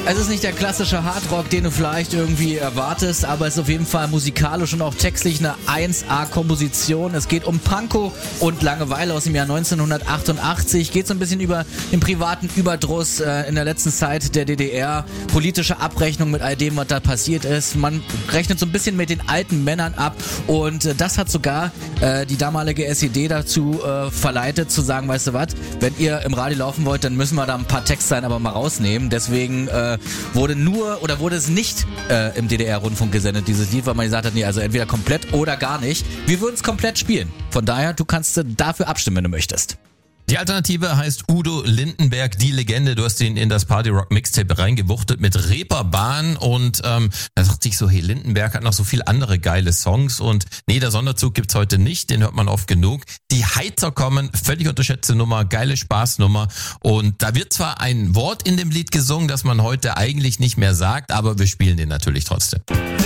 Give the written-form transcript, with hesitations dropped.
Es ist nicht der klassische Hardrock, den du vielleicht irgendwie erwartest, aber es ist auf jeden Fall musikalisch und auch textlich eine 1A-Komposition. Es geht um Pankow und Langeweile aus dem Jahr 1988. Geht so ein bisschen über den privaten Überdruss in der letzten Zeit der DDR. Politische Abrechnung mit all dem, was da passiert ist. Man rechnet so ein bisschen mit den alten Männern ab und das hat sogar die damalige SED dazu verleitet zu sagen, weißt du was, wenn ihr im Radio laufen wollt, dann müssen wir da ein paar Textzeilen aber mal rausnehmen. Deswegen wurde es nicht im DDR-Rundfunk gesendet, dieses Lied, weil man gesagt hat, nee, also entweder komplett oder gar nicht. Wir würden es komplett spielen. Von daher, du kannst dafür abstimmen, wenn du möchtest. Die Alternative heißt Udo Lindenberg, die Legende. Du hast ihn in das Party Rock Mixtape reingewuchtet mit Reeperbahn und da dachte ich so, hey, Lindenberg hat noch so viel andere geile Songs und nee, der Sonderzug gibt's heute nicht, den hört man oft genug. Die Heizer kommen, völlig unterschätzte Nummer, geile Spaßnummer und da wird zwar ein Wort in dem Lied gesungen, das man heute eigentlich nicht mehr sagt, aber wir spielen den natürlich trotzdem.